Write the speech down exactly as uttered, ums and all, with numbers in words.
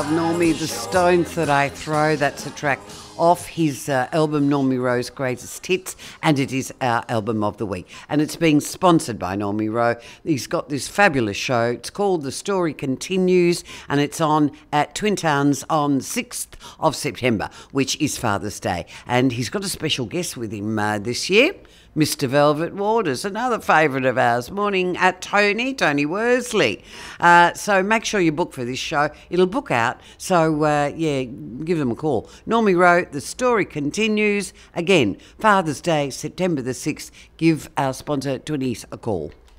Normie, The Stones That I Throw. That's a track off his uh, album Normie Rowe's Greatest Hits, and it is our album of the week. And it's being sponsored by Normie Rowe. He's got this fabulous show. It's called The Story Continues, and it's on at Twin Towns on sixth of September, which is Father's Day. And he's got a special guest with him uh, this year. Mister Velvet Waters, another favourite of ours. Morning at Tony, Tony Worsley. Uh, so make sure you book for this show. It'll book out, so uh, yeah, give them a call. Normie Rowe, The Story Continues. Again, Father's Day, September the sixth. Give our sponsor, Twinnies, a call.